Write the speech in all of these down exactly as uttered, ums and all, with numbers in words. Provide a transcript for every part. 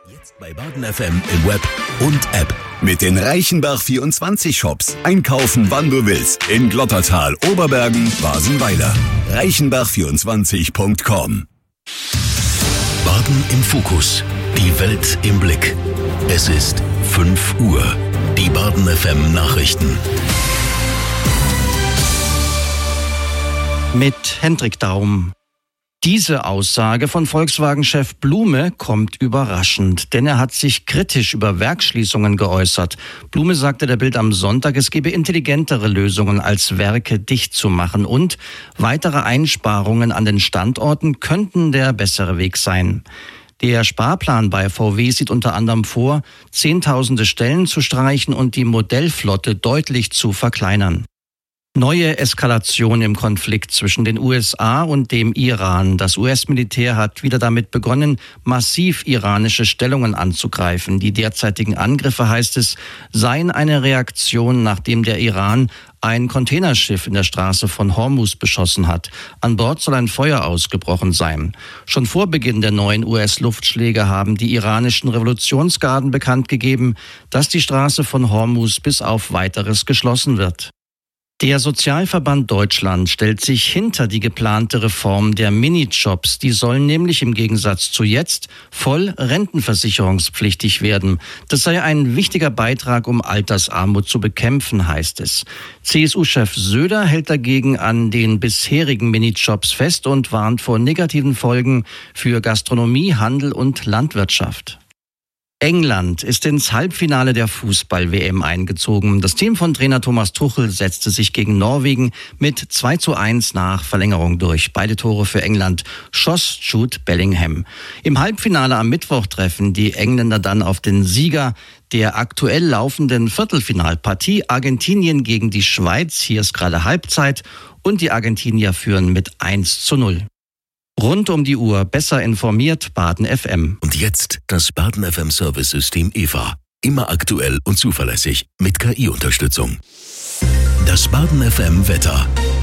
Jetzt bei Baden F M im Web und App. Mit den Reichenbach vierundzwanzig Shops. Einkaufen, wann du willst. In Glottertal, Oberbergen, Basenweiler. reichenbach vierundzwanzig punkt com. Baden im Fokus. Die Welt im Blick. Es ist fünf Uhr. Die Baden F M Nachrichten. Mit Hendrik Daum. Diese Aussage von Volkswagen-Chef Blume kommt überraschend, denn er hat sich kritisch über Werksschließungen geäußert. Blume sagte der Bild am Sonntag, es gebe intelligentere Lösungen, als Werke dicht zu machen, und weitere Einsparungen an den Standorten könnten der bessere Weg sein. Der Sparplan bei V W sieht unter anderem vor, Zehntausende Stellen zu streichen und die Modellflotte deutlich zu verkleinern. Neue Eskalation im Konflikt zwischen den U S A und dem Iran. Das U S-Militär hat wieder damit begonnen, massiv iranische Stellungen anzugreifen. Die derzeitigen Angriffe, heißt es, seien eine Reaktion, nachdem der Iran ein Containerschiff in der Straße von Hormuz beschossen hat. An Bord soll ein Feuer ausgebrochen sein. Schon vor Beginn der neuen U S-Luftschläge haben die iranischen Revolutionsgarden bekannt gegeben, dass die Straße von Hormuz bis auf Weiteres geschlossen wird. Der Sozialverband Deutschland stellt sich hinter die geplante Reform der Minijobs. Die sollen nämlich im Gegensatz zu jetzt voll rentenversicherungspflichtig werden. Das sei ein wichtiger Beitrag, um Altersarmut zu bekämpfen, heißt es. C S U-Chef Söder hält dagegen an den bisherigen Minijobs fest und warnt vor negativen Folgen für Gastronomie, Handel und Landwirtschaft. England ist ins Halbfinale der Fußball-W M eingezogen. Das Team von Trainer Thomas Tuchel setzte sich gegen Norwegen mit zwei zu eins nach Verlängerung durch. Beide Tore für England schoss Jude Bellingham. Im Halbfinale am Mittwoch treffen die Engländer dann auf den Sieger der aktuell laufenden Viertelfinalpartie Argentinien gegen die Schweiz. Hier ist gerade Halbzeit und die Argentinier führen mit eins zu null. Rund um die Uhr besser informiert Baden F M. Und jetzt das Baden F M Service-System E V A. Immer aktuell und zuverlässig mit K I-Unterstützung. Das Baden F M Wetter.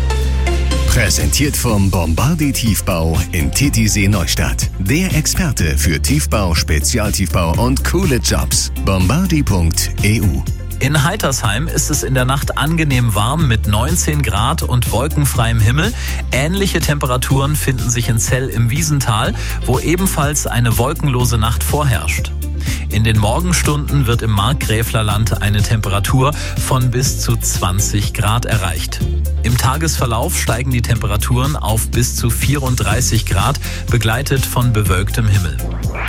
Präsentiert vom Bombardier Tiefbau in Titisee Neustadt. Der Experte für Tiefbau, Spezialtiefbau und coole Jobs. bombardier punkt e u. In Heitersheim ist es in der Nacht angenehm warm mit neunzehn Grad und wolkenfreiem Himmel. Ähnliche Temperaturen finden sich in Zell im Wiesental, wo ebenfalls eine wolkenlose Nacht vorherrscht. In den Morgenstunden wird im Markgräflerland eine Temperatur von bis zu zwanzig Grad erreicht. Im Tagesverlauf steigen die Temperaturen auf bis zu vierunddreißig Grad, begleitet von bewölktem Himmel.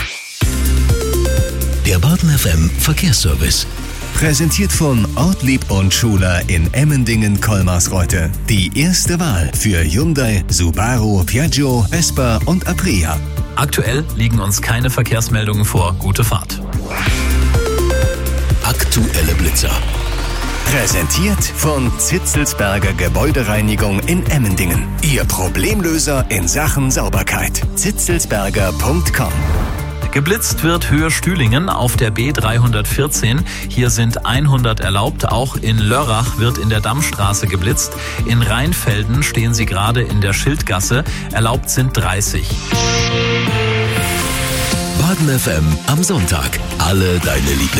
Der Baden F M Verkehrsservice. Präsentiert von Ortlieb und Schuler in Emmendingen-Kolmarsreuth. Die erste Wahl für Hyundai, Subaru, Piaggio, Vespa und Aprilia. Aktuell liegen uns keine Verkehrsmeldungen vor. Gute Fahrt. Aktuelle Blitzer. Präsentiert von Zitzelsberger Gebäudereinigung in Emmendingen. Ihr Problemlöser in Sachen Sauberkeit. zitzelsberger punkt com. Geblitzt wird Höhe Stühlingen auf der B dreihundertvierzehn. Hier sind hundert erlaubt. Auch in Lörrach wird in der Dammstraße geblitzt. In Rheinfelden stehen sie gerade in der Schildgasse. Erlaubt sind dreißig. Baden F M am Sonntag. Alle deine Lieblings